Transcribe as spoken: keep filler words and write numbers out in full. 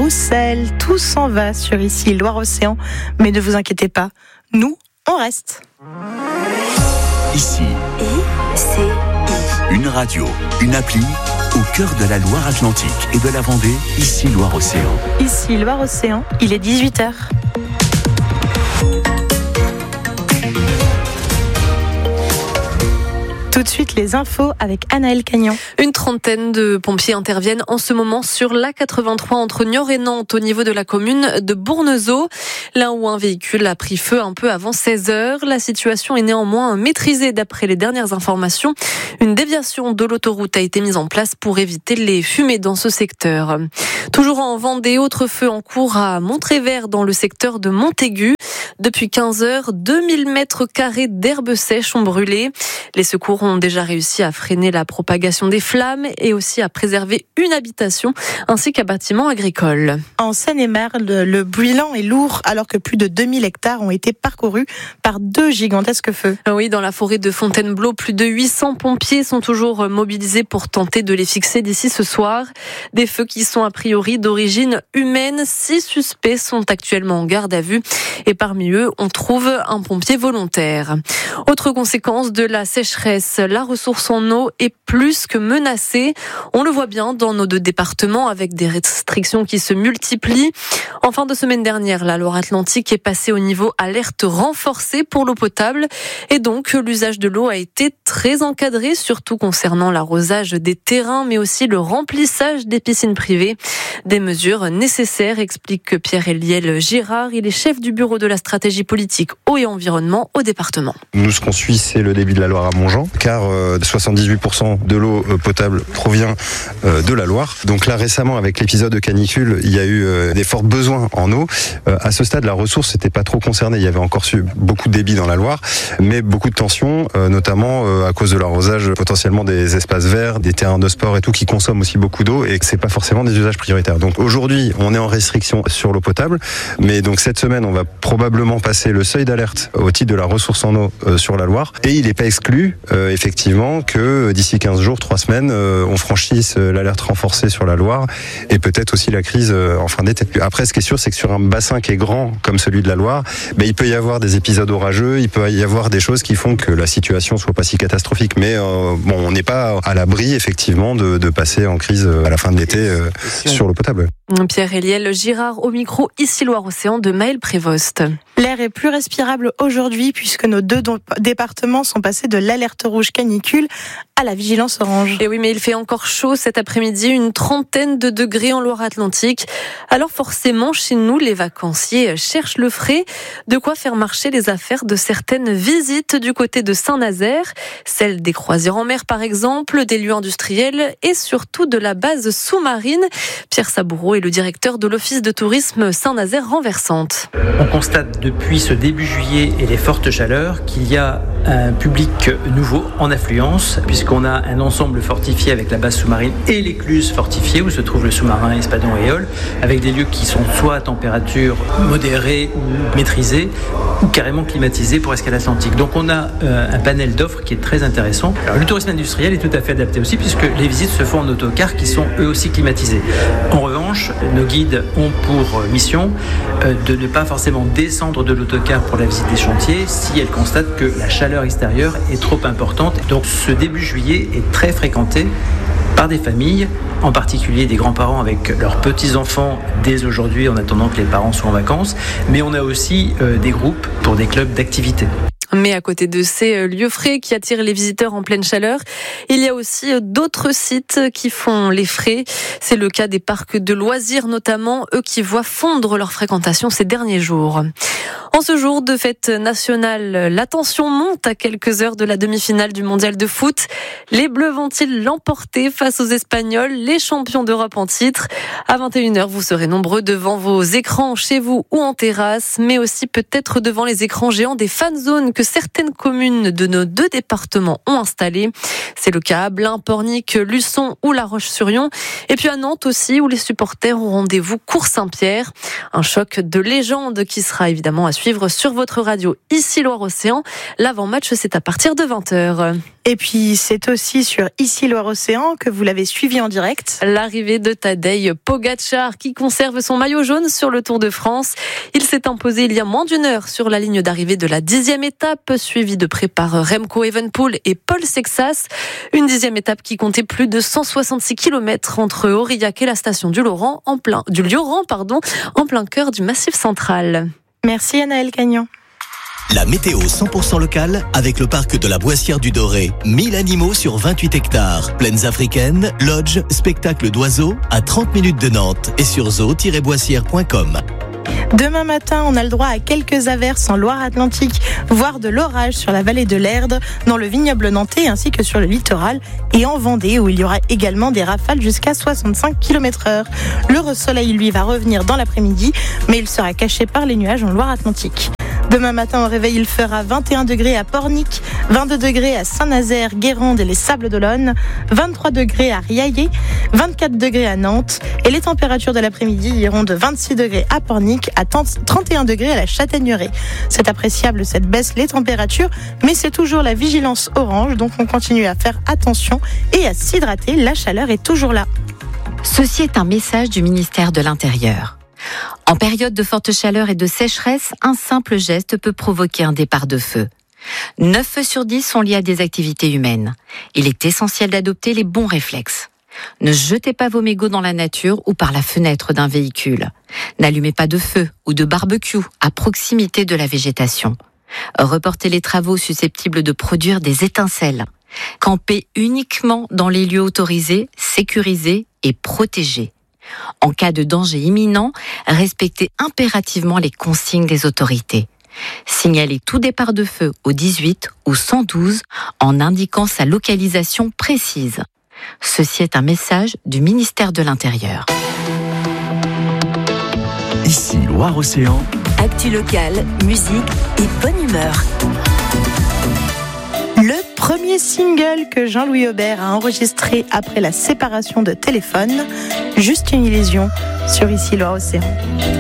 Roussel. Tout s'en va sur ici Loire-Océan, mais ne vous inquiétez pas, nous, on reste. Ici, I C I. Une radio, une appli au cœur de la Loire-Atlantique et de la Vendée, ici Loire-Océan. Ici Loire-Océan, il est dix-huit heures. Tout de suite, les infos avec Anaëlle Cagnan. Une trentaine de pompiers interviennent en ce moment sur l'A quatre-vingt-trois entre Niort et Nantes au niveau de la commune de Bournezeau. Là où un véhicule a pris feu un peu avant seize heures. La situation est néanmoins maîtrisée d'après les dernières informations. Une déviation de l'autoroute a été mise en place pour éviter les fumées dans ce secteur. Toujours en Vendée, autre feu en cours à Montrévert dans le secteur de Montaigu. Depuis quinze heures, deux mille mètres carrés d'herbes sèches ont brûlé. Les secours ont déjà réussi à freiner la propagation des flammes et aussi à préserver une habitation ainsi qu'un bâtiment agricole. En Seine-et-Marne, le, le bilan est lourd alors que plus de deux mille hectares ont été parcourus par deux gigantesques feux. Oui, dans la forêt de Fontainebleau, plus de huit cents pompiers sont toujours mobilisés pour tenter de les fixer d'ici ce soir. Des feux qui sont a priori d'origine humaine. Six suspects sont actuellement en garde à vue et parmi eux, on trouve un pompier volontaire. Autre conséquence de la sécheresse, la ressource en eau est plus que menacée. On le voit bien dans nos deux départements avec des restrictions qui se multiplient. En fin de semaine dernière, la Loire-Atlantique est passée au niveau alerte renforcée pour l'eau potable et donc l'usage de l'eau a été très encadré, surtout concernant l'arrosage des terrains mais aussi le remplissage des piscines privées. Des mesures nécessaires, explique Pierre-Éliel Girard. Il est chef du bureau de la stratégie politique eau et environnement au département. Nous, ce qu'on suit, c'est le débit de la Loire à Montjean, car euh, soixante-dix-huit pour cent de l'eau potable provient euh, de la Loire. Donc là, récemment, avec l'épisode de canicule, il y a eu euh, des forts besoins en eau. Euh, à ce stade, la ressource n'était pas trop concernée. Il y avait encore su beaucoup de débit dans la Loire, mais beaucoup de tensions, euh, notamment euh, à cause de l'arrosage potentiellement des espaces verts, des terrains de sport et tout, qui consomment aussi beaucoup d'eau et que c'est pas forcément des usages prioritaires. Donc aujourd'hui, on est en restriction sur l'eau potable, mais donc cette semaine, on va probablement passer le seuil d'alerte au titre de la ressource en eau euh, sur la Loire. Et il n'est pas exclu, euh, effectivement, que d'ici quinze jours, trois semaines, euh, on franchisse euh, l'alerte renforcée sur la Loire et peut-être aussi la crise euh, en fin d'été. Après, ce qui est sûr, c'est que sur un bassin qui est grand comme celui de la Loire, ben, il peut y avoir des épisodes orageux, il peut y avoir des choses qui font que la situation soit pas si catastrophique. Mais euh, bon, on n'est pas à l'abri, effectivement, de, de passer en crise à la fin de l'été euh, sur l'eau potable. Pierre-Éliel Girard au micro, ici Loire-Océan de Maël Prévost. L'air est plus respirable aujourd'hui puisque nos deux départements sont passés de l'alerte rouge canicule à la vigilance orange. Et oui, mais il fait encore chaud cet après-midi, une trentaine de degrés en Loire-Atlantique. Alors forcément, chez nous, les vacanciers cherchent le frais, de quoi faire marcher les affaires de certaines visites du côté de Saint-Nazaire, celle des croisières en mer par exemple, des lieux industriels et surtout de la base sous-marine. Pierre Saboureau est le directeur de l'Office de tourisme Saint-Nazaire Renversante. On constate depuis ce début juillet et les fortes chaleurs qu'il y a un public nouveau en affluence puisqu'on a un ensemble fortifié avec la base sous-marine et l'écluse fortifiée où se trouve le sous-marin Espadon et Éole avec des lieux qui sont soit à température modérée ou maîtrisée ou carrément climatisés pour escalade atlantique. Donc on a euh, un panel d'offres qui est très intéressant. Alors, le tourisme industriel est tout à fait adapté aussi puisque les visites se font en autocar qui sont eux aussi climatisés. En revanche, nos guides ont pour mission euh, de ne pas forcément descendre de l'autocar pour la visite des chantiers si elles constatent que la chaleur extérieure est trop importante. Donc ce début juillet est très fréquenté par des familles, en particulier des grands-parents avec leurs petits-enfants dès aujourd'hui en attendant que les parents soient en vacances, mais on a aussi euh, des groupes pour des clubs d'activité. Mais à côté de ces lieux frais qui attirent les visiteurs en pleine chaleur, il y a aussi d'autres sites qui font les frais. C'est le cas des parcs de loisirs notamment, eux qui voient fondre leur fréquentation ces derniers jours. En ce jour de fête nationale, la tension monte à quelques heures de la demi-finale du mondial de foot. Les Bleus vont-ils l'emporter face aux Espagnols, les champions d'Europe en titre? À vingt et une heures, vous serez nombreux devant vos écrans chez vous ou en terrasse, mais aussi peut-être devant les écrans géants des fan zones que certaines communes de nos deux départements ont installés. C'est le cas à Blain, Pornic, Luçon ou La Roche-sur-Yon. Et puis à Nantes aussi, où les supporters ont rendez-vous Cours-Saint-Pierre. Un choc de légende qui sera évidemment à suivre sur votre radio ici Loire-Océan. L'avant-match, c'est à partir de vingt heures. Et puis, c'est aussi sur Ici Loire-Océan que vous l'avez suivi en direct. L'arrivée de Tadej Pogačar qui conserve son maillot jaune sur le Tour de France. Il s'est imposé il y a moins d'une heure sur la ligne d'arrivée de la dixième étape, suivie de près par Remco Evenepoel et Paul Sexas. Une dixième étape qui comptait plus de cent soixante-six kilomètres entre Aurillac et la station du Laurent, en plein, du Lioran, pardon, en plein cœur du Massif central. Merci Anaëlle Cagnon. La météo cent pour cent locale avec le parc de la Boissière du Doré. mille animaux sur vingt-huit hectares. Plaines africaines, lodge, spectacle d'oiseaux à trente minutes de Nantes et sur zoo tiret boissière point com. Demain matin, on a le droit à quelques averses en Loire-Atlantique, voire de l'orage sur la vallée de l'Erdre, dans le vignoble nantais ainsi que sur le littoral et en Vendée où il y aura également des rafales jusqu'à soixante-cinq kilomètres heure. Le soleil, lui, va revenir dans l'après-midi, mais il sera caché par les nuages en Loire-Atlantique. Demain matin, au réveil, il fera vingt et un degrés à Pornic, vingt-deux degrés à Saint-Nazaire, Guérande et les Sables d'Olonne, vingt-trois degrés à Riaillé, vingt-quatre degrés à Nantes. Et les températures de l'après-midi iront de vingt-six degrés à Pornic à trente et un degrés à la Châtaigneraie. C'est appréciable cette baisse les températures, mais c'est toujours la vigilance orange, donc on continue à faire attention et à s'hydrater. La chaleur est toujours là. Ceci est un message du ministère de l'Intérieur. En période de forte chaleur et de sécheresse, un simple geste peut provoquer un départ de feu. neuf feux sur dix sont liés à des activités humaines. Il est essentiel d'adopter les bons réflexes. Ne jetez pas vos mégots dans la nature ou par la fenêtre d'un véhicule. N'allumez pas de feu ou de barbecue à proximité de la végétation. Reportez les travaux susceptibles de produire des étincelles. Campez uniquement dans les lieux autorisés, sécurisés et protégés. En cas de danger imminent, respectez impérativement les consignes des autorités. Signalez tout départ de feu au dix-huit ou cent douze en indiquant sa localisation précise. Ceci est un message du ministère de l'Intérieur. Ici Loire-Océan. Actu locale, musique et bonne humeur. Le premier single que Jean-Louis Aubert a enregistré après la séparation de Téléphone, Juste une illusion, sur Ici Loire-Océan.